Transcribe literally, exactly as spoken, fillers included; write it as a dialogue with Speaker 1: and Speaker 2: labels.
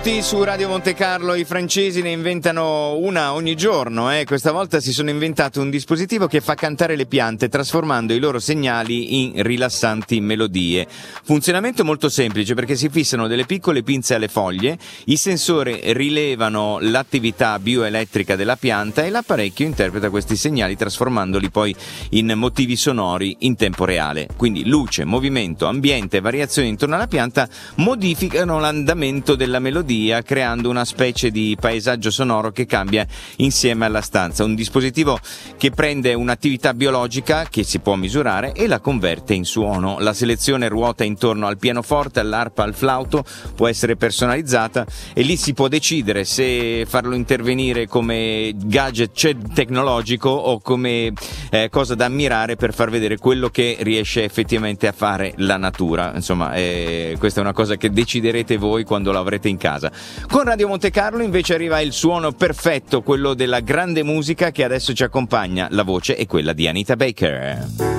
Speaker 1: Su Radio Monte Carlo i francesi ne inventano una ogni giorno, eh. Questa volta si sono inventati un dispositivo che fa cantare le piante trasformando i loro segnali in rilassanti melodie. Funzionamento molto semplice perché si fissano delle piccole pinze alle foglie, i sensori rilevano l'attività bioelettrica della pianta e l'apparecchio interpreta questi segnali trasformandoli poi in motivi sonori in tempo reale. Quindi luce, movimento, ambiente e variazioni intorno alla pianta modificano l'andamento della melodia, creando una specie di paesaggio sonoro che cambia insieme alla stanza. Un dispositivo che prende un'attività biologica che si può misurare e la converte in suono. La selezione ruota intorno al pianoforte, all'arpa, al flauto, può essere personalizzata e lì si può decidere se farlo intervenire come gadget tecnologico o come eh, cosa da ammirare per far vedere quello che riesce effettivamente a fare la natura. Insomma, eh, questa è una cosa che deciderete voi quando l'avrete in casa. Con Radio Monte Carlo invece arriva il suono perfetto, quello della grande musica che adesso ci accompagna. La voce è quella di Anita Baker.